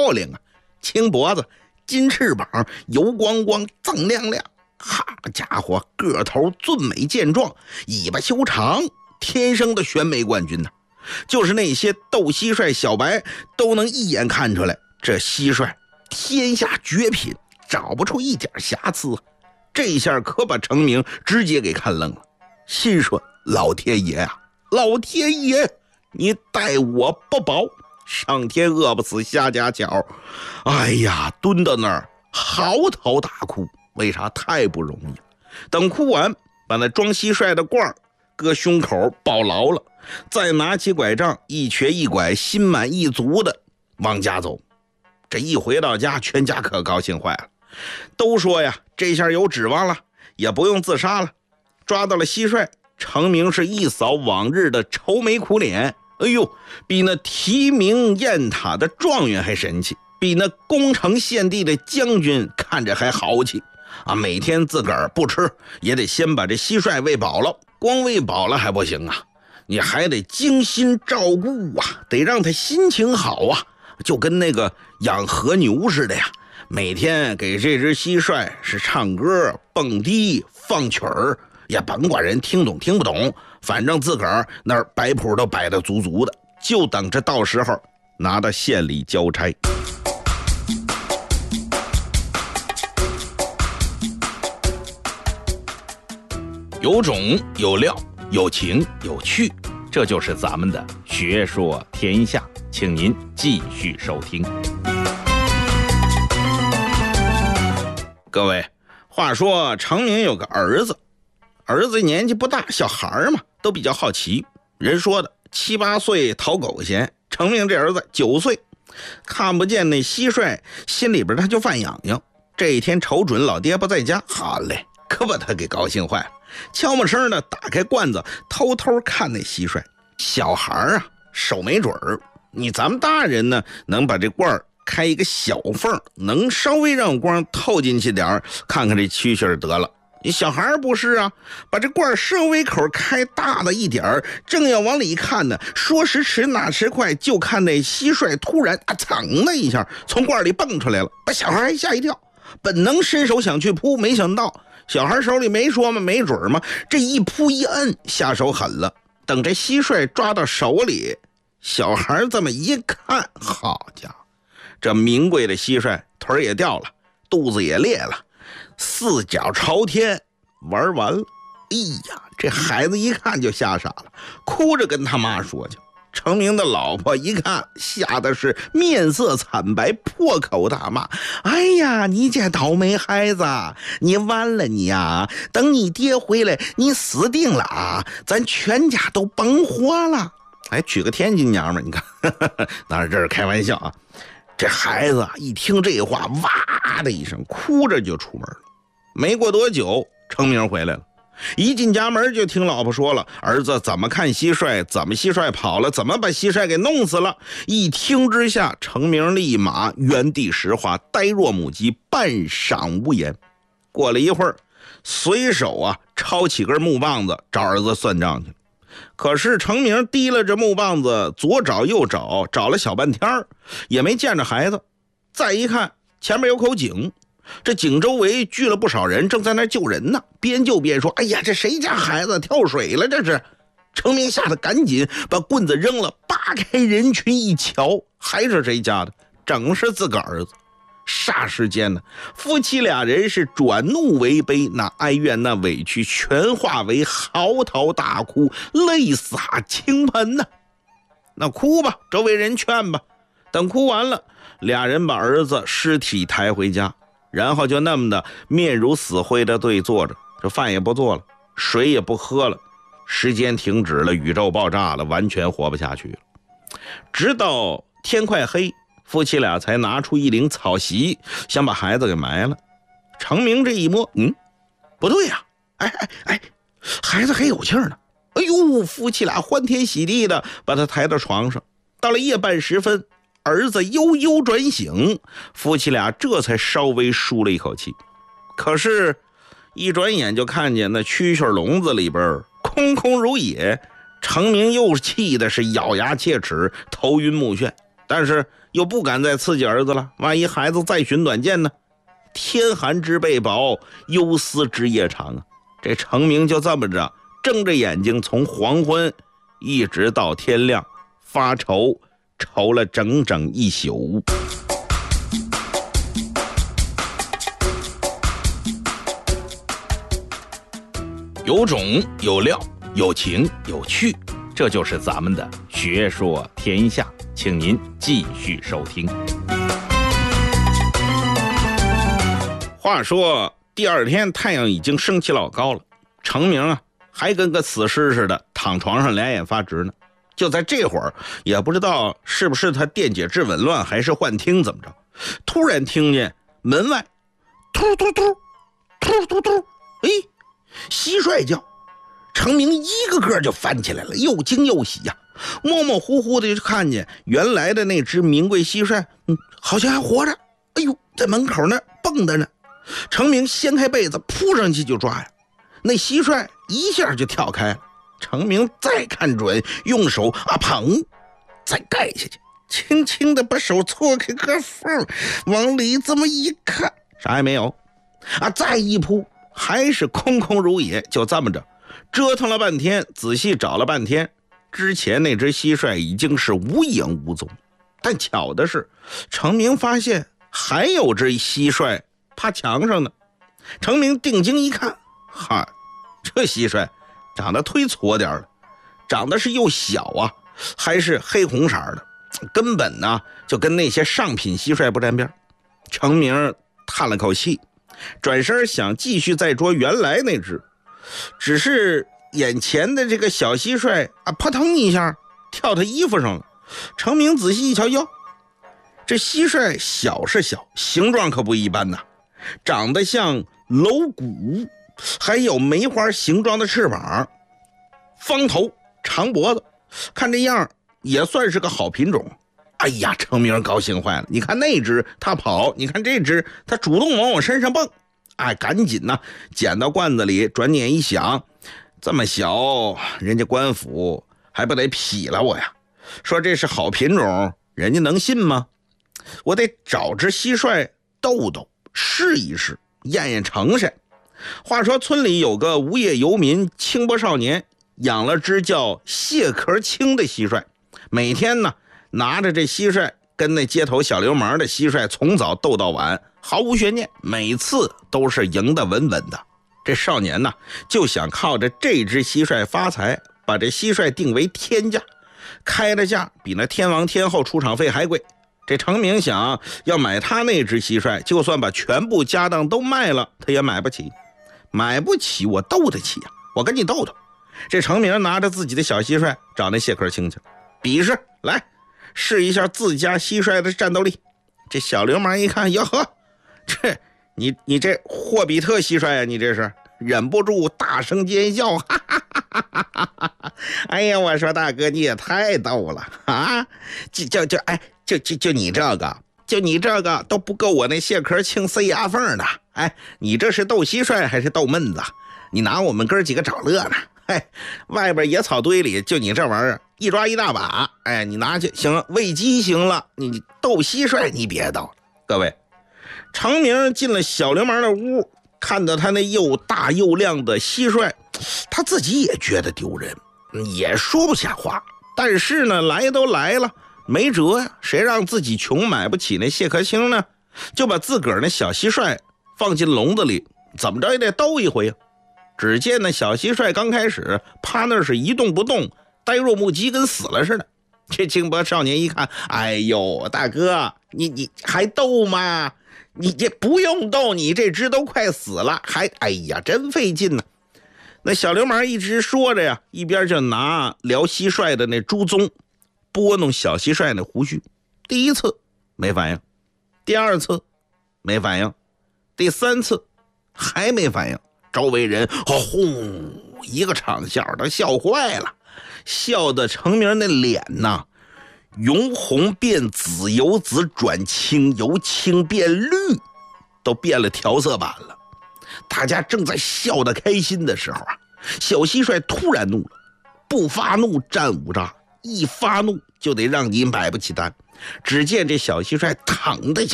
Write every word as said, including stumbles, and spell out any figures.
漂亮啊，青脖子，金翅膀，油光光，锃亮亮。好家伙，个头俊美健壮，尾巴修长，天生的选美冠军呢、啊。就是那些斗蟋蟀小白都能一眼看出来，这蟋蟀天下绝品，找不出一点瑕疵。这下可把程明直接给看愣了，心说老天爷啊，老天爷，你待我不薄，上天饿不死瞎家巧。哎呀，蹲到那儿嚎啕大哭，为啥？太不容易了。等哭完，把那装蟋蟀的罐儿搁胸口抱牢了，再拿起拐杖一瘸一拐，心满意足的往家走。这一回到家，全家可高兴坏了，都说呀，这下有指望了，也不用自杀了。抓到了蟋蟀，程明是一扫往日的愁眉苦脸，哎呦，比那提名雁塔的状元还神气，比那攻城献帝的将军看着还豪气啊！每天自个儿不吃，也得先把这蟋蟀喂饱了。光喂饱了还不行啊，你还得精心照顾啊，得让他心情好啊，就跟那个养和牛似的呀。每天给这只蟋蟀是唱歌、蹦迪、放曲儿，也甭管人听懂听不懂，反正自个儿那儿摆谱都摆得足足的，就等着到时候拿到县里交差。有种有料，有情有趣，这就是咱们的学说天下，请您继续收听。各位，话说程明有个儿子，儿子年纪不大，小孩嘛，都比较好奇。人说的七八岁讨狗嫌，程明这儿子九岁，看不见那蟋蟀，心里边他就犯痒痒。这一天瞅准老爹不在家，好嘞，可把他给高兴坏了，悄没声的打开罐子，偷偷看那蟋蟀。小孩啊，手没准儿，你咱们大人呢，能把这罐儿开一个小缝，能稍微让光透进去点儿，看看这蛐蛐得了。你小孩不是啊，把这罐稍微口开大了一点儿，正要往里看呢，说时迟那时快，就看那蟋蟀突然啊噌的一下从罐里蹦出来了，把小孩吓一跳，本能伸手想去扑，没想到小孩手里没说嘛，没准嘛，这一扑一摁，下手狠了。等这蟋蟀抓到手里，小孩这么一看，好家伙，这名贵的蟋蟀腿也掉了，肚子也裂了，四脚朝天，玩完了。哎呀，这孩子一看就吓傻了，哭着跟他妈说去。程明的老婆一看，吓得是面色惨白，破口大骂：哎呀，你这倒霉孩子，你完了你呀！等你爹回来，你死定了啊！咱全家都甭活了。哎，娶个天津娘们，你看，当然这是开玩笑啊。这孩子一听这话，哇的一声，哭着就出门了。没过多久，程明回来了，一进家门就听老婆说了，儿子怎么看蟋蟀，怎么蟋蟀跑了，怎么把蟋蟀给弄死了。一听之下，程明立马原地石化，呆若木鸡，半晌无言。过了一会儿，随手啊抄起根木棒子找儿子算账去了。可是程明提了这木棒子，左找右找，找了小半天也没见着孩子。再一看，前面有口井，这井周围聚了不少人，正在那救人呢，边救边说：哎呀，这谁家孩子跳水了这是。程明吓得赶紧把棍子扔了，扒开人群一瞧，还是谁家的，正是自个儿子。霎时间呢，夫妻俩人是转怒为悲，那哀怨那委屈全化为嚎啕大哭，泪洒倾盆呢。那哭吧，周围人劝吧。等哭完了，俩人把儿子尸体抬回家，然后就那么的面如死灰的对坐着，这饭也不做了，水也不喝了，时间停止了，宇宙爆炸了，完全活不下去了。直到天快黑，夫妻俩才拿出一领草席，想把孩子给埋了。程明这一摸，嗯，不对呀、啊，哎哎哎，孩子还有气儿呢。哎呦，夫妻俩欢天喜地的把他抬到床上。到了夜半时分，儿子悠悠转醒，夫妻俩这才稍微舒了一口气。可是一转眼就看见那蛐蛐笼子里边空空如也，程明又气的是咬牙切齿，头晕目眩，但是又不敢再刺激儿子了，万一孩子再寻短见呢？天寒之辈薄，忧思之夜长啊！这程明就这么着睁着眼睛，从黄昏一直到天亮，发愁愁了整整一宿。有种有料，有情有趣，这就是咱们的学说天下，请您继续收听。话说第二天太阳已经升起老高了，程明啊还跟个死尸似的躺床上两眼发直呢。就在这会儿，也不知道是不是他电解质紊乱还是幻听怎么着，突然听见门外突突突突突突，哎，蟋蟀叫。程明一个个就翻起来了，又惊又喜呀、啊，模模糊糊的就看见原来的那只名贵蟋蟀，嗯，好像还活着。哎呦，在门口那蹦的呢。程明掀开被子扑上去就抓呀，那蟋蟀一下就跳开了。程明再看准，用手啊捧，再盖下去，轻轻的把手搓开个缝，往里这么一看，啥也没有啊，再一扑还是空空如也。就这么着折腾了半天，仔细找了半天，之前那只蟋蟀已经是无影无踪。但巧的是，程明发现还有只蟋蟀趴墙上呢。程明定睛一看，哈，这蟋蟀长得忒矬点了，长得是又小啊，还是黑红色的，根本呢就跟那些上品蟋蟀不沾边。程明叹了口气，转身想继续再捉原来那只，只是眼前的这个小蟋蟀啊，扑腾一下跳他衣服上了。程明仔细一瞧，哟，这蟋蟀小是小，形状可不一般呐，长得像楼骨，还有梅花形状的翅膀，方头长脖子，看这样也算是个好品种。哎呀，程明高兴坏了，你看那只它跑，你看这只它主动往我身上蹦。哎，赶紧呢捡到罐子里，转念一想，这么小，人家官府还不得痞了我呀，说这是好品种，人家能信吗？我得找只蟋蟀斗斗，试一试，验验成色。话说村里有个无业游民清波少年，养了只叫蟹壳青的蟋蟀，每天呢拿着这蟋蟀跟那街头小流氓的蟋蟀从早斗到晚，毫无悬念，每次都是赢得稳稳的。这少年呢就想靠着这只蟋蟀发财，把这蟋蟀定为天价，开的价比那天王天后出场费还贵。这程明想要买他那只蟋蟀，就算把全部家当都卖了，他也买不起。买不起我斗得起呀、啊，我跟你斗斗。这程明拿着自己的小蟋蟀找那蟹壳青去，比试来试一下自家蟋蟀的战斗力。这小流氓一看，哟呵，这你你这霍比特蟋蟀啊，你这是，忍不住大声尖笑，哈哈哈哈哈哈！哎呀，我说大哥你也太逗了啊！就就就哎，就就就你这个，就你这个都不够我那蟹壳青塞牙缝的。哎，你这是斗蟋蟀还是斗闷子？你拿我们哥几个找乐呢？哎，外边野草堆里就你这玩意儿一抓一大把，哎，你拿去行了，喂鸡行了，你斗蟋蟀你别斗了。各位，程明进了小流氓的屋，看到他那又大又亮的蟋蟀，他自己也觉得丢人，也说不下话。但是呢，来都来了，没辙呀，谁让自己穷买不起那蟹壳青呢？就把自个儿那小蟋蟀放进笼子里，怎么着也得斗一回呀。只见那小蟋蟀刚开始趴那是一动不动，呆若木鸡，跟死了似的。这清波少年一看，哎呦，大哥，你你还斗吗？你这不用斗，你这只都快死了，还哎呀，真费劲呢。那小流氓一直说着呀，一边就拿撩蟋蟀的那猪鬃拨弄小蟋蟀那胡须。第一次没反应，第二次没反应，第三次还没反应。周围人轰一个场笑，都笑坏了，笑得程明那脸呐由红变紫，由紫转青，由青变绿，都变了调色板了。大家正在笑得开心的时候啊，小蟋蟀突然怒了，不发怒战五渣， 一发怒就得让你买不起单。只见这小蟋蟀腾的一